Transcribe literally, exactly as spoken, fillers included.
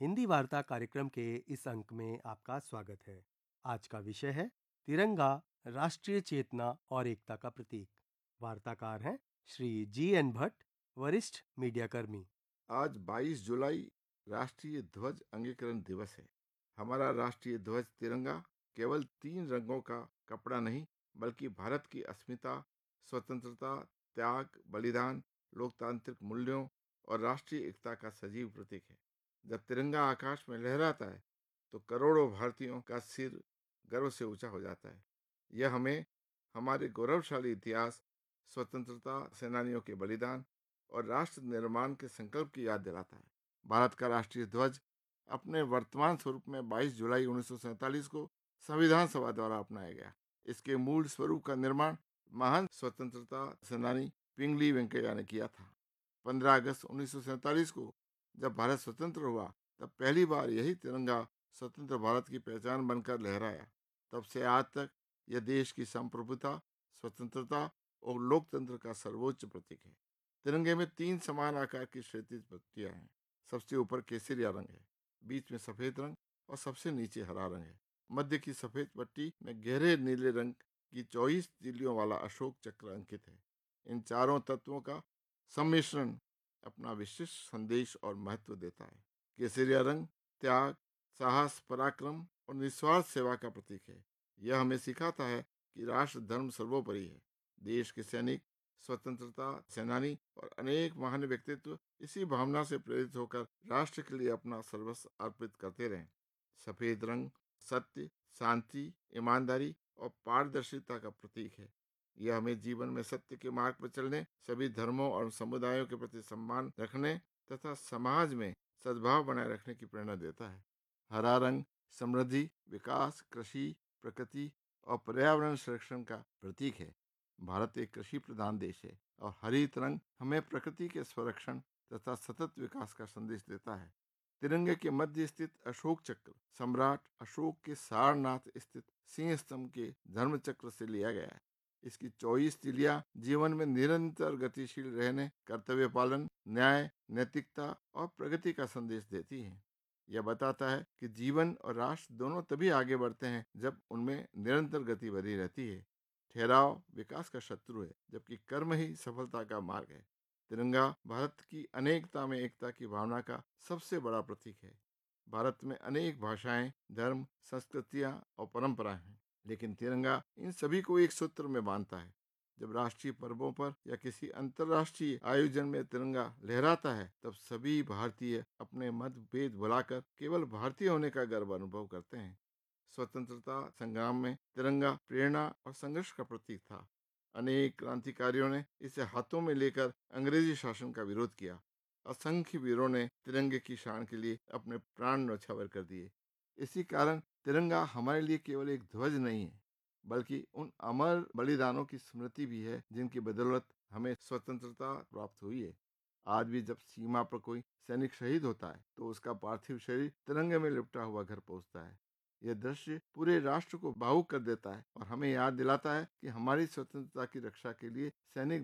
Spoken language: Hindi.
हिंदी वार्ता कार्यक्रम के इस अंक में आपका स्वागत है। आज का विषय है तिरंगा, राष्ट्रीय चेतना और एकता का प्रतीक। वार्ताकार हैं श्री जी एन भट्ट, वरिष्ठ मीडिया कर्मी। आज बाईस जुलाई राष्ट्रीय ध्वज अंगीकरण दिवस है। हमारा राष्ट्रीय ध्वज तिरंगा केवल तीन रंगों का कपड़ा नहीं, बल्कि भारत की अस्मिता, स्वतंत्रता, त्याग, बलिदान, लोकतांत्रिक मूल्यों और राष्ट्रीय एकता का सजीव प्रतीक है। जब तिरंगा आकाश में लहराता है, तो करोड़ों भारतीयों का सिर गर्व से ऊंचा हो जाता है। यह हमें हमारे गौरवशाली इतिहास, स्वतंत्रता सेनानियों के बलिदान और राष्ट्र निर्माण के संकल्प की याद दिलाता है। भारत का राष्ट्रीय ध्वज अपने वर्तमान स्वरूप में बाईस जुलाई उन्नीस सौ सैंतालीस को संविधान सभा द्वारा अपनाया गया। इसके मूल स्वरूप का निर्माण महान स्वतंत्रता सेनानी पिंगली वेंकैया ने किया था। पंद्रह अगस्त उन्नीस सौ सैंतालीस को जब भारत स्वतंत्र हुआ, तब पहली बार यही तिरंगा स्वतंत्र भारत की पहचान बनकर लहराया। तब से आज तक यह देश की संप्रभुता, स्वतंत्रता और लोकतंत्र का सर्वोच्च प्रतीक है। तिरंगे में तीन समान आकार की क्षैतिज पट्टियां हैं। सबसे ऊपर केसरिया रंग है, बीच में सफेद रंग और सबसे नीचे हरा रंग है। मध्य की सफेद पट्टी में गहरे नीले रंग की चौबीस तीलियों वाला अशोक चक्र अंकित है। इन चारों तत्वों का सम्मिश्रण अपना विशिष्ट संदेश और महत्व देता है। केसरिया रंग त्याग, साहस, पराक्रम और निस्वार्थ सेवा का प्रतीक है। यह हमें सिखाता है कि राष्ट्र धर्म सर्वोपरि है। देश के सैनिक, स्वतंत्रता सेनानी और अनेक महान व्यक्तित्व इसी भावना से प्रेरित होकर राष्ट्र के लिए अपना सर्वस्व अर्पित करते रहे। सफेद रंग सत्य, शांति, ईमानदारी और पारदर्शिता का प्रतीक है। यह हमें जीवन में सत्य के मार्ग पर चलने, सभी धर्मों और समुदायों के प्रति सम्मान रखने तथा समाज में सद्भाव बनाए रखने की प्रेरणा देता है। हरा रंग समृद्धि, विकास, कृषि, प्रकृति और पर्यावरण संरक्षण का प्रतीक है। भारत एक कृषि प्रधान देश है और हरित रंग हमें प्रकृति के संरक्षण तथा सतत विकास का संदेश देता है। तिरंगे के मध्य स्थित अशोक चक्र सम्राट अशोक के सारनाथ स्थित सिंह स्तंभ के धर्म चक्र से लिया गया है। इसकी चौबीस तीलियां जीवन में निरंतर गतिशील रहने, कर्तव्य पालन, न्याय, नैतिकता और प्रगति का संदेश देती हैं। यह बताता है कि जीवन और राष्ट्र दोनों तभी आगे बढ़ते हैं जब उनमें निरंतर गति बनी रहती है। ठहराव विकास का शत्रु है, जबकि कर्म ही सफलता का मार्ग है। तिरंगा भारत की अनेकता में एकता की भावना का सबसे बड़ा प्रतीक है। भारत में अनेक भाषाएं, धर्म, संस्कृतियां और परंपराएं हैं, लेकिन तिरंगा इन सभी को एक सूत्र में बांधता है। जब राष्ट्रीय पर्वों पर या किसी अंतर्राष्ट्रीय आयोजन में तिरंगा लहराता है, तब सभी भारतीय अपने मतभेद भुलाकर केवल भारतीय होने का गर्व अनुभव करते हैं। स्वतंत्रता संग्राम में तिरंगा प्रेरणा और संघर्ष का प्रतीक था। अनेक क्रांतिकारियों ने इसे हाथों में लेकर अंग्रेजी शासन का विरोध किया। असंख्य वीरों ने तिरंगे की शान के लिए अपने प्राण न्यौछावर कर दिए। इसी कारण तिरंगा हमारे लिए केवल एक ध्वज नहीं है, बल्कि उन अमर बलिदानों की स्मृति भी है जिनकी बदौलत हमें स्वतंत्रता प्राप्त हुई है। आज भी जब सीमा पर कोई सैनिक शहीद होता है, तो उसका पार्थिव शरीर तिरंगे में लिपटा हुआ घर पहुंचता है। यह दृश्य पूरे राष्ट्र को भावुक कर देता है और हमें याद दिलाता है कि हमारी स्वतंत्रता की रक्षा के लिए सैनिक